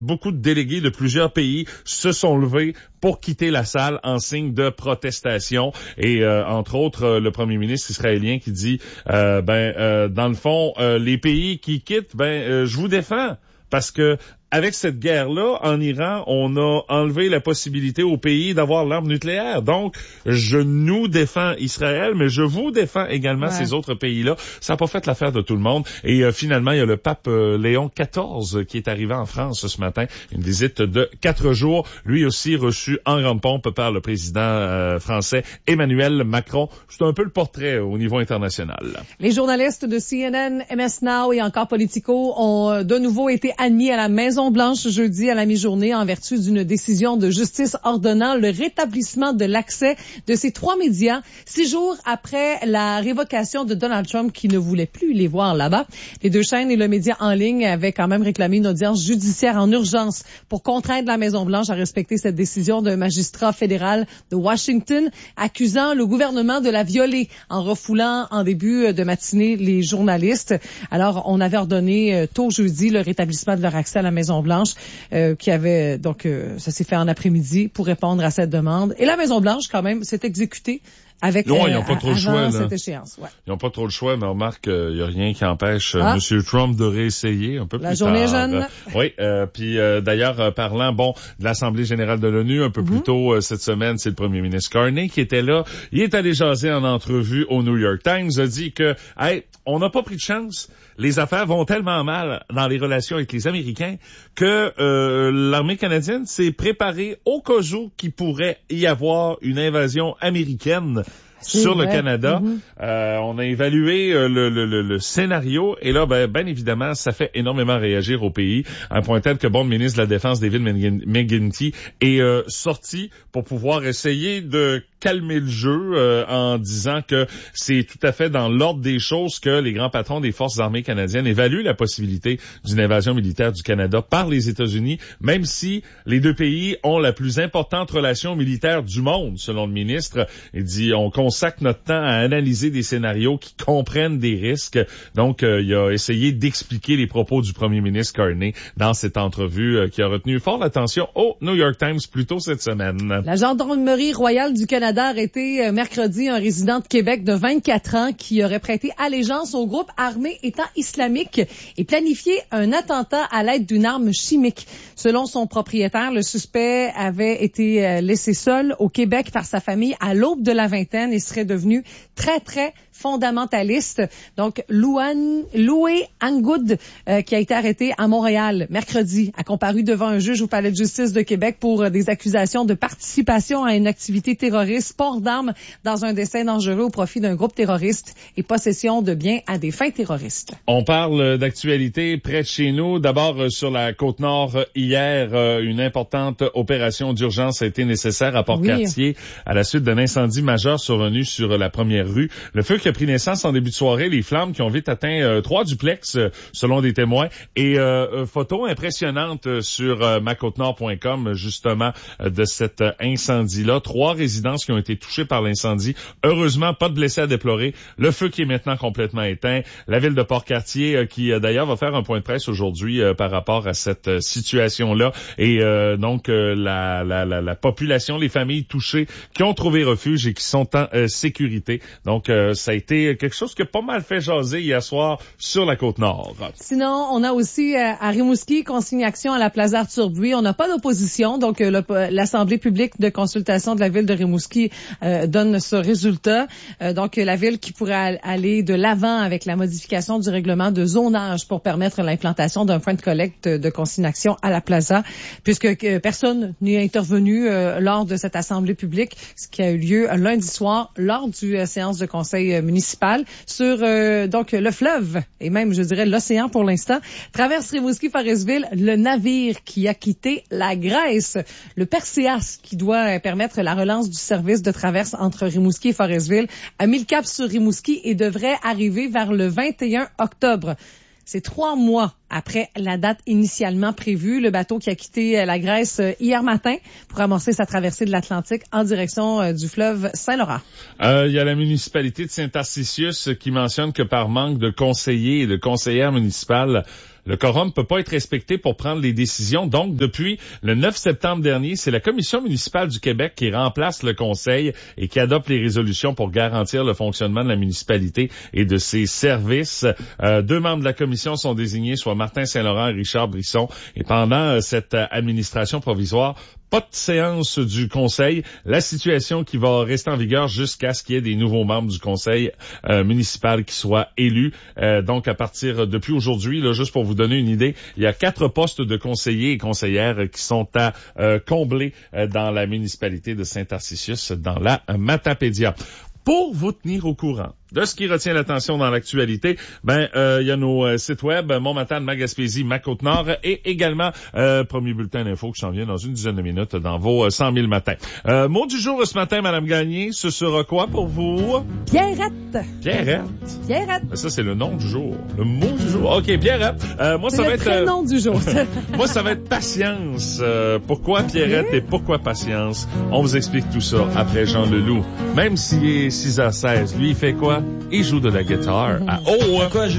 beaucoup de délégués de plusieurs pays se sont levés pour quitter la salle en signe de protestation. Et entre autres, le premier ministre israélien qui dit, dans le fond, les pays qui quittent, je vous défends. Parce que avec cette guerre-là, en Iran, on a enlevé la possibilité au pays d'avoir l'arme nucléaire. Donc, je nous défends Israël, mais je vous défends également ces autres pays-là. Ça n'a pas fait l'affaire de tout le monde. Et finalement, il y a le pape Léon XIV qui est arrivé en France ce matin. Une visite de 4 jours. Lui aussi reçu en grande pompe par le président français Emmanuel Macron. C'est un peu le portrait au niveau international. Les journalistes de CNN, MS Now et encore Politico ont de nouveau été admis à la Maison-Blanche jeudi à la mi-journée en vertu d'une décision de justice ordonnant le rétablissement de l'accès de ces 3 médias 6 jours après la révocation de Donald Trump qui ne voulait plus les voir là-bas. Les 2 chaînes et le média en ligne avaient quand même réclamé une audience judiciaire en urgence pour contraindre la Maison-Blanche à respecter cette décision d'un magistrat fédéral de Washington accusant le gouvernement de la violer en refoulant en début de matinée les journalistes. Alors, on avait ordonné tôt jeudi le rétablissement de leur accès à la Maison-Blanche, qui avait donc ça s'est fait en après-midi pour répondre à cette demande. Et la Maison-Blanche, quand même, s'est exécutée avec ils n'ont pas trop le choix, cette échéance. Ouais. Ils n'ont pas trop le choix, mais remarque, il n'y a rien qui empêche M. Trump de réessayer un peu plus tard. La journée jeune. Oui, puis d'ailleurs, parlant de l'Assemblée générale de l'ONU, un peu plus tôt cette semaine, c'est le premier ministre Carney qui était là. Il est allé jaser en entrevue au New York Times, a dit que, on n'a pas pris de chance. Les affaires vont tellement mal dans les relations avec les Américains que l'armée canadienne s'est préparée au cas où qu'il pourrait y avoir une invasion américaine sur le Canada. On a évalué le scénario et là, ben évidemment, ça fait énormément réagir au pays. À un point tel que le ministre de la Défense, David McGuinty, est sorti pour pouvoir essayer de calmer le jeu en disant que c'est tout à fait dans l'ordre des choses que les grands patrons des forces armées canadiennes évaluent la possibilité d'une invasion militaire du Canada par les États-Unis, même si les 2 pays ont la plus importante relation militaire du monde, selon le ministre. Il dit, on consacre notre temps à analyser des scénarios qui comprennent des risques. Donc, il a essayé d'expliquer les propos du premier ministre Carney dans cette entrevue qui a retenu fort l'attention au New York Times plus tôt cette semaine. La Gendarmerie royale du Canada a arrêté mercredi un résident de Québec de 24 ans qui aurait prêté allégeance au groupe armé État islamique et planifié un attentat à l'aide d'une arme chimique. Selon son propriétaire, le suspect avait été laissé seul au Québec par sa famille à l'aube de la vingtaine et serait devenu très, très fondamentaliste. Donc, Loué Angoud, qui a été arrêté à Montréal mercredi, a comparu devant un juge au Palais de justice de Québec pour des accusations de participation à une activité terroriste, port d'armes dans un dessein dangereux au profit d'un groupe terroriste et possession de biens à des fins terroristes. On parle d'actualité près de chez nous. D'abord, sur la Côte-Nord, hier, une importante opération d'urgence a été nécessaire à Port-Cartier à la suite d'un incendie majeur survenu sur la première rue. Le feu qui a pris naissance en début de soirée, les flammes qui ont vite atteint 3 duplex, selon des témoins. Et photos impressionnantes sur macôtenord.com, justement, de cet incendie-là. 3 résidences qui ont été touchées par l'incendie. Heureusement, pas de blessés à déplorer. Le feu qui est maintenant complètement éteint. La ville de Port-Cartier, qui d'ailleurs va faire un point de presse aujourd'hui par rapport à cette situation-là. Et donc, la population, les familles touchées qui ont trouvé refuge et qui sont en sécurité. Donc, ça a été quelque chose qui a pas mal fait jaser hier soir sur la Côte-Nord. Sinon, on a aussi à Rimouski, consignation à la Plaza Arthur-Buis. On n'a pas d'opposition, donc l'Assemblée publique de consultation de la ville de Rimouski donne ce résultat. Donc, la ville qui pourrait aller de l'avant avec la modification du règlement de zonage pour permettre l'implantation d'un point de collecte de consignation à la Plaza, puisque personne n'est intervenu lors de cette Assemblée publique, ce qui a eu lieu lundi soir lors du séance de conseil municipal sur donc le fleuve et même je dirais l'océan pour l'instant. Traverse Rimouski-Forestville, le navire qui a quitté la Grèce, le Perséas qui doit permettre la relance du service de traverse entre Rimouski et Forestville a mis le cap sur Rimouski et devrait arriver vers le 21 octobre. C'est 3 mois après la date initialement prévue. Le bateau qui a quitté la Grèce hier matin pour amorcer sa traversée de l'Atlantique en direction du fleuve Saint-Laurent. Il y a la municipalité de Saint-Tarcisius qui mentionne que par manque de conseillers et de conseillères municipales, le quorum peut pas être respecté pour prendre les décisions. Donc, depuis le 9 septembre dernier, c'est la Commission municipale du Québec qui remplace le Conseil et qui adopte les résolutions pour garantir le fonctionnement de la municipalité et de ses services. 2 membres de la commission sont désignés, soit Martin Saint-Laurent et Richard Brisson. Et pendant cette administration provisoire, pas de séance du Conseil. La situation qui va rester en vigueur jusqu'à ce qu'il y ait des nouveaux membres du Conseil municipal qui soient élus. Donc, à partir depuis aujourd'hui, là, juste pour vous donner une idée, il y a 4 postes de conseillers et conseillères qui sont à combler dans la municipalité de Saint-Tarcisius, dans la Matapédia. Pour vous tenir au courant de ce qui retient l'attention dans l'actualité, il y a nos sites web, Montmatane, Magaspésie, Ma-Côte-Nord et également premier bulletin d'info qui s'en vient dans une dizaine de minutes dans vos 100 000 matins. Mot du jour ce matin, Madame Gagné, ce sera quoi pour vous? Pierrette. Pierrette. Pierrette. Ça, c'est le nom du jour. Le mot du jour. OK, Pierrette. Moi, c'est ça le va être... prénom du jour. Moi, ça va être patience. Pourquoi Pierrette et pourquoi patience? On vous explique tout ça après Jean Leloup. Même s'il est 6h16, lui, il fait quoi? Il joue de la guitare à